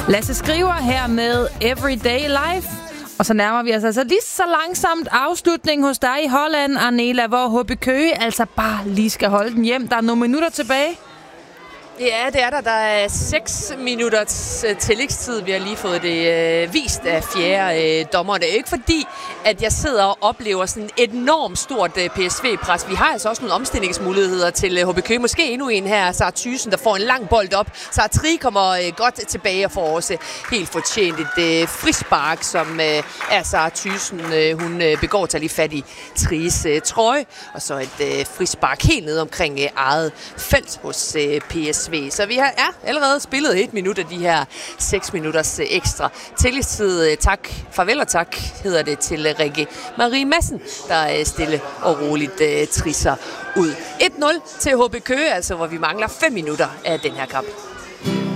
Lasse Skriver her med Everyday Life. Og så nærmer vi os altså lige så langsomt afslutning hos dig i Holland, Arnela, hvor HB Køge altså bare lige skal holde den hjem. Der er nogle minutter tilbage. Ja, det er der. Der er 6 minutters tillægstid. Vi har lige fået det vist af fjerde dommer. Det er ikke fordi, at jeg sidder og oplever sådan et enormt stort PSV-pres. Vi har altså også nogle omstillingsmuligheder til HB Køge. Måske endnu en her, Sara Thyssen, der får en lang bold op. Sara Tri kommer godt tilbage og får også helt fortjent et frispark, som Sara Thyssen, hun begår, tager lige fat i Tries trøje. Og så et frispark helt ned omkring eget felt hos PSV. Så vi har allerede spillet 1 minut af de her 6 minutters ekstra tillægstid. Tak, farvel og tak, hedder det til Rikke Marie Madsen, der stille og roligt trisser ud. 1-0 til HB Køge, altså hvor vi mangler 5 minutter af den her kamp.